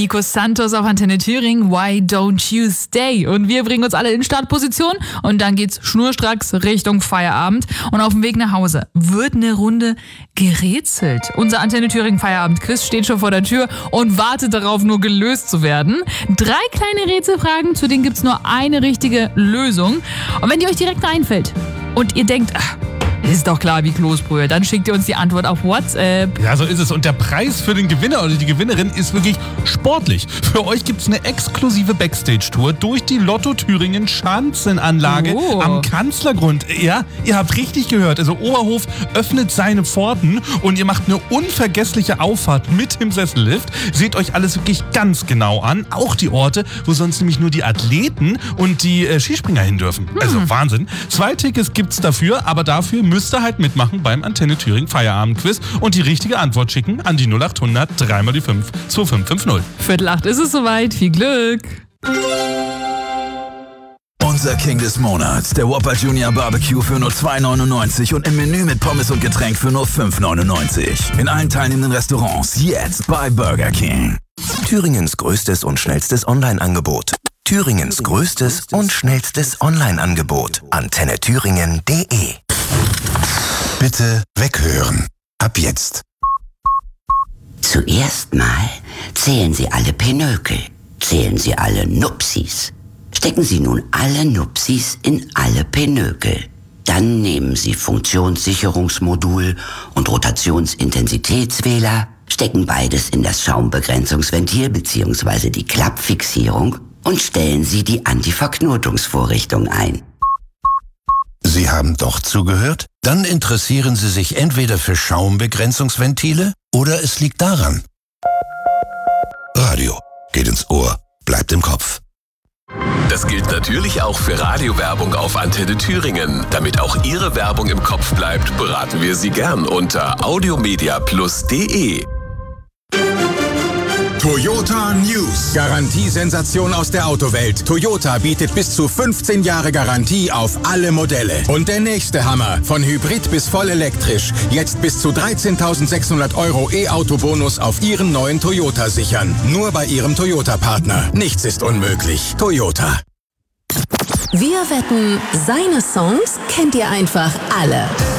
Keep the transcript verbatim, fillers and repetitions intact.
Nico Santos auf Antenne Thüringen, Why Don't You Stay? Und wir bringen uns alle in Startposition und dann geht's schnurstracks Richtung Feierabend. Und auf dem Weg nach Hause wird eine Runde gerätselt. Unser Antenne Thüringen Feierabend-Quiz steht schon vor der Tür und wartet darauf, nur gelöst zu werden. Drei kleine Rätselfragen, zu denen gibt's nur eine richtige Lösung. Und wenn die euch direkt einfällt und ihr denkt, ach, ist doch klar wie Kloßbrühe, dann schickt ihr uns die Antwort auf WhatsApp. Ja, so ist es. Und der Preis für den Gewinner oder die Gewinnerin ist wirklich sportlich. Für euch gibt es eine exklusive Backstage-Tour durch die Lotto Thüringen Schanzenanlage Oh. am Kanzlergrund. Ja, ihr habt richtig gehört. Also Oberhof öffnet seine Pforten und ihr macht eine unvergessliche Auffahrt mit dem Sessellift. Seht euch alles wirklich ganz genau an. Auch die Orte, wo sonst nämlich nur die Athleten und die äh, Shispringer hin dürfen. Hm. Also Wahnsinn. Zwei Tickets gibt's dafür, aber dafür müsst ihr halt mitmachen beim Antenne Thüringen Feierabend-Quiz und die richtige Antwort schicken an die null acht hundert drei mal die fünf zwei fünf fünf null. Viertel acht ist es soweit. Viel Glück. Unser King des Monats, der Whopper Junior Barbecue für nur zwei neunundneunzig und im Menü mit Pommes und Getränk für nur fünf neunundneunzig. In allen teilnehmenden Restaurants jetzt bei Burger King. Thüringens größtes und schnellstes Online-Angebot. Thüringens größtes und schnellstes Online-Angebot. antenne thüringen punkt de. Bitte weghören. Ab jetzt. Zuerst mal zählen Sie alle Pinökel. Zählen Sie alle Nupsis. Stecken Sie nun alle Nupsis in alle Pinökel. Dann nehmen Sie Funktionssicherungsmodul und Rotationsintensitätswähler, stecken beides in das Schaumbegrenzungsventil bzw. die Klappfixierung und stellen Sie die Antiverknotungsvorrichtung ein. Sie haben doch zugehört? Dann interessieren Sie sich entweder für Schaumbegrenzungsventile oder es liegt daran. Radio geht ins Ohr, bleibt im Kopf. Das gilt natürlich auch für Radiowerbung auf Antenne Thüringen. Damit auch Ihre Werbung im Kopf bleibt, beraten wir Sie gern unter audiomediaplus punkt de. Toyota News. Garantiesensation aus der Autowelt. Toyota bietet bis zu fünfzehn Jahre Garantie auf alle Modelle. Und der nächste Hammer. Von Hybrid bis voll elektrisch. Jetzt bis zu dreizehntausendsechshundert Euro E-Auto-Bonus auf Ihren neuen Toyota sichern. Nur bei Ihrem Toyota-Partner. Nichts ist unmöglich. Toyota. Wir wetten, seine Songs kennt ihr einfach alle.